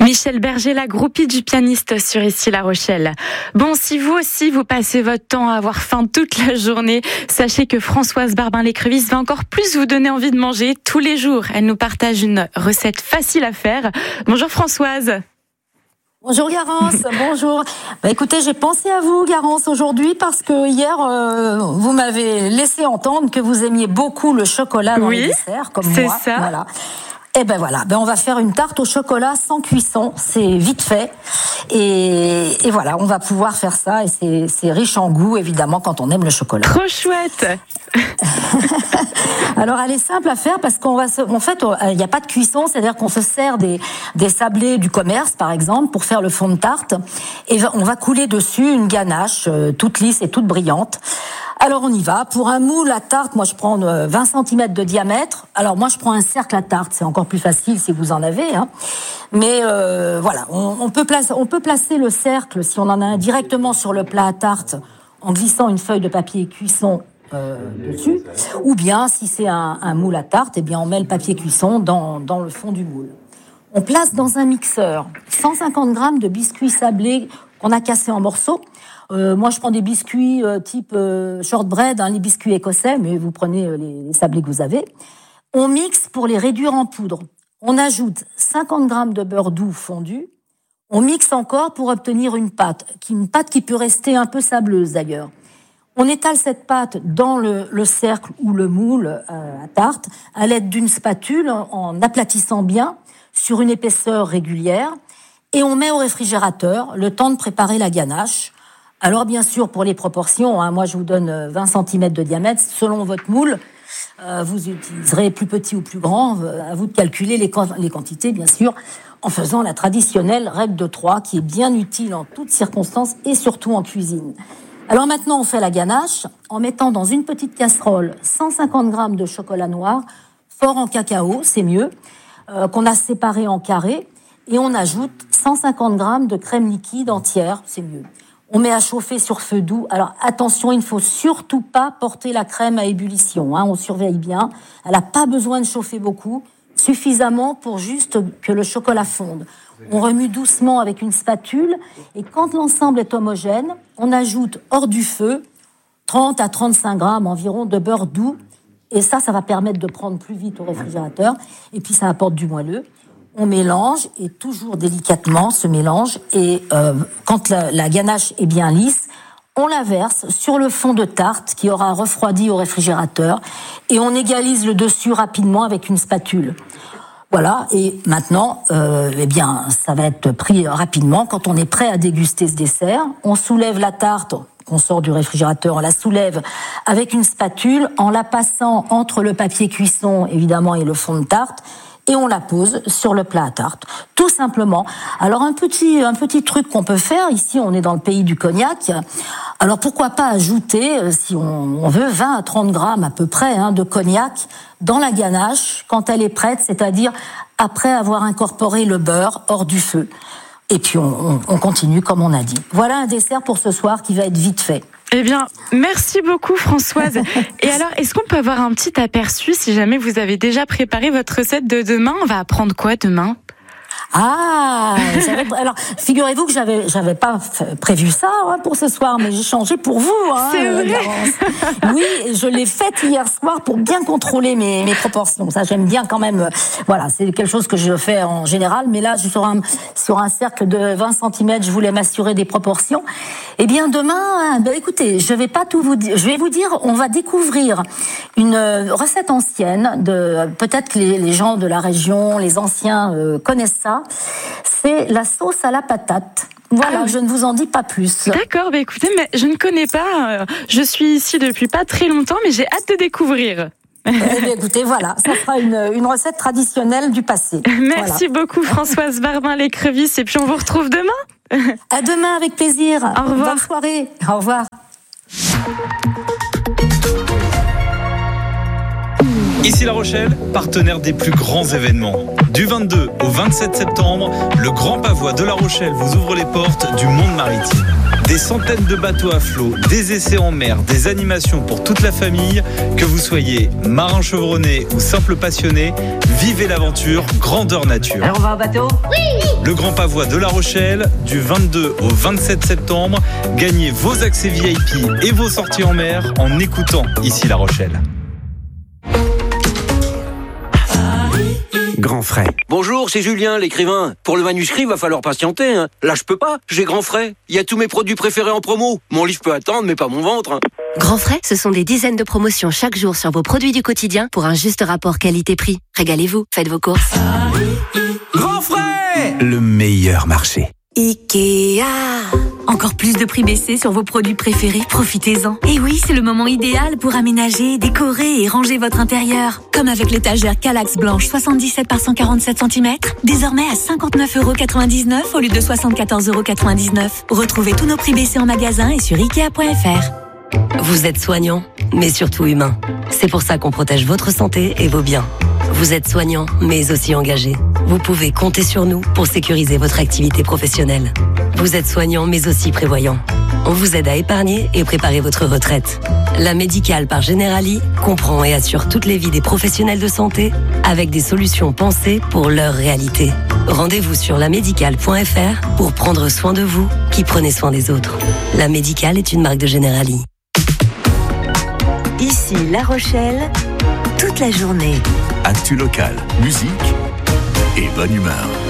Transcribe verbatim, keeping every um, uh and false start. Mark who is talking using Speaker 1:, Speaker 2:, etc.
Speaker 1: Michel Berger, la groupie du pianiste sur Ici La Rochelle. Bon, si vous aussi vous passez votre temps à avoir faim toute la journée, sachez que Françoise Barbin-Lécrevisse va encore plus vous donner envie de manger tous les jours. Elle nous partage une recette facile à faire. Bonjour Françoise.
Speaker 2: Bonjour Garance, bonjour. Bah écoutez, j'ai pensé à vous Garance aujourd'hui parce que hier euh, vous m'avez laissé entendre que vous aimiez beaucoup le chocolat dans
Speaker 1: oui,
Speaker 2: les desserts, comme
Speaker 1: c'est
Speaker 2: moi.
Speaker 1: Ça.
Speaker 2: Voilà. Et ben voilà, ben on va faire une tarte au chocolat sans cuisson, c'est vite fait. Et, et voilà, on va pouvoir faire ça et c'est, c'est riche en goût évidemment quand on aime le chocolat.
Speaker 1: Trop chouette.
Speaker 2: Alors elle est simple à faire parce qu'on va se, en fait il n'y a pas de cuisson, c'est-à-dire qu'on se sert des, des sablés du commerce par exemple pour faire le fond de tarte et on va couler dessus une ganache euh, toute lisse et toute brillante. Alors on y va. Pour un moule à tarte, moi je prends vingt centimètres de diamètre. Alors moi je prends un cercle à tarte, c'est encore plus facile si vous en avez. Hein. Mais euh, voilà, on, on, peut placer, on peut placer le cercle, si on en a un, directement sur le plat à tarte en glissant une feuille de papier cuisson euh, dessus. Ou bien si c'est un, un moule à tarte, eh bien on met le papier cuisson dans, dans le fond du moule. On place dans un mixeur cent cinquante grammes de biscuits sablés qu'on a cassés en morceaux. Euh, moi, je prends des biscuits euh, type euh, shortbread, hein, les biscuits écossais, mais vous prenez euh, les, les sablés que vous avez. On mixe pour les réduire en poudre. On ajoute cinquante grammes de beurre doux fondu. On mixe encore pour obtenir une pâte, une pâte qui peut rester un peu sableuse d'ailleurs. On étale cette pâte dans le, le cercle ou le moule euh, à tarte à l'aide d'une spatule en aplatissant bien sur une épaisseur régulière et on met au réfrigérateur le temps de préparer la ganache. Alors bien sûr pour les proportions, hein, moi je vous donne vingt centimètres de diamètre selon votre moule. Euh, vous utiliserez plus petit ou plus grand, euh, à vous de calculer les, les quantités bien sûr en faisant la traditionnelle règle de trois qui est bien utile en toutes circonstances et surtout en cuisine. Alors maintenant on fait la ganache en mettant dans une petite casserole cent cinquante grammes de chocolat noir fort en cacao, c'est mieux, euh, qu'on a séparé en carrés et on ajoute cent cinquante grammes de crème liquide entière, c'est mieux. On met à chauffer sur feu doux. Alors attention, il ne faut surtout pas porter la crème à ébullition. Hein, on surveille bien. Elle n'a pas besoin de chauffer beaucoup, suffisamment pour juste que le chocolat fonde. On remue doucement avec une spatule et quand l'ensemble est homogène, on ajoute hors du feu trente à trente-cinq grammes environ de beurre doux. Et ça, ça va permettre de prendre plus vite au réfrigérateur. Et puis ça apporte du moelleux. On mélange, et toujours délicatement ce mélange, et euh, quand la, la ganache est bien lisse, on la verse sur le fond de tarte qui aura refroidi au réfrigérateur, et on égalise le dessus rapidement avec une spatule. Voilà, et maintenant, euh, eh bien, ça va être pris rapidement. Quand on est prêt à déguster ce dessert, on soulève la tarte qu'on sort du réfrigérateur, on la soulève avec une spatule en la passant entre le papier cuisson, évidemment, et le fond de tarte, et on la pose sur le plat à tarte, tout simplement. Alors un petit un petit truc qu'on peut faire, ici on est dans le pays du cognac, alors pourquoi pas ajouter, si on, on veut, vingt à trente grammes à peu près hein, de cognac dans la ganache quand elle est prête, c'est-à-dire après avoir incorporé le beurre hors du feu. Et puis on, on, on continue comme on a dit. Voilà un dessert pour ce soir qui va être vite fait.
Speaker 1: Eh bien, merci beaucoup Françoise. Et alors, est-ce qu'on peut avoir un petit aperçu si jamais vous avez déjà préparé votre recette de demain? On va apprendre quoi demain?
Speaker 2: Ah, j'avais, alors figurez-vous que j'avais j'avais pas prévu ça hein, pour ce soir, mais j'ai changé pour vous. Hein,
Speaker 1: C'est vrai.
Speaker 2: Euh, oui, je l'ai faite hier soir pour bien contrôler mes, mes proportions. Ça, j'aime bien quand même. Voilà, c'est quelque chose que je fais en général, mais là, sur un sur un cercle de vingt centimètres, je voulais m'assurer des proportions. Eh bien, demain, ben écoutez, je vais pas tout vous dire. Je vais vous dire, on va découvrir une recette ancienne de peut-être que les, les gens de la région, les anciens euh, connaissent ça. C'est la sauce à la patate. Voilà, ah, je ne vous en dis pas plus.
Speaker 1: D'accord, bah écoutez, mais je ne connais pas. Je suis ici depuis pas très longtemps, mais j'ai hâte de découvrir.
Speaker 2: Eh bien, écoutez, voilà, ça sera une, une recette traditionnelle du passé.
Speaker 1: Merci voilà. beaucoup Françoise Barbin-Lécrevisse, et puis on vous retrouve demain.
Speaker 2: À demain avec plaisir.
Speaker 1: Au revoir.
Speaker 2: Bonne soirée. Au revoir.
Speaker 3: Ici La Rochelle, partenaire des plus grands événements. Du vingt-deux au vingt-sept septembre, le Grand Pavois de La Rochelle vous ouvre les portes du monde maritime. Des centaines de bateaux à flot, des essais en mer, des animations pour toute la famille. Que vous soyez marin chevronné ou simple passionné, vivez l'aventure grandeur nature.
Speaker 4: Alors on va au bateau ?
Speaker 3: Oui ! Le Grand Pavois de La Rochelle, du vingt-deux au vingt-sept septembre. Gagnez vos accès V I P et vos sorties en mer en écoutant Ici La Rochelle.
Speaker 5: Grand frais.
Speaker 6: Bonjour, c'est Julien, l'écrivain. Pour le manuscrit, va falloir patienter. Hein. Là, je peux pas. J'ai Grand frais. Il y a tous mes produits préférés en promo. Mon livre peut attendre, mais pas mon ventre. Hein.
Speaker 7: Grand frais, ce sont des dizaines de promotions chaque jour sur vos produits du quotidien pour un juste rapport qualité-prix. Régalez-vous, faites vos courses.
Speaker 5: Grand frais, le meilleur marché.
Speaker 8: Ikea. Encore plus de prix baissés sur vos produits préférés, profitez-en. Et oui, c'est le moment idéal pour aménager, décorer et ranger votre intérieur. Comme avec l'étagère Kallax blanche soixante-dix-sept par cent quarante-sept centimètres, désormais à cinquante-neuf euros quatre-vingt-dix-neuf au lieu de soixante-quatorze euros quatre-vingt-dix-neuf. Retrouvez tous nos prix baissés en magasin et sur ikea point f r.
Speaker 7: Vous êtes soignant, mais surtout humain. C'est pour ça qu'on protège votre santé et vos biens. Vous êtes soignant, mais aussi engagé. Vous pouvez compter sur nous pour sécuriser votre activité professionnelle. Vous êtes soignant, mais aussi prévoyant. On vous aide à épargner et préparer votre retraite. La Médicale par Generali comprend et assure toutes les vies des professionnels de santé avec des solutions pensées pour leur réalité. Rendez-vous sur la médicale point f r pour prendre soin de vous qui prenez soin des autres. La Médicale est une marque de Generali.
Speaker 9: Ici La Rochelle, toute la journée.
Speaker 10: Actu local, musique et bonne humeur.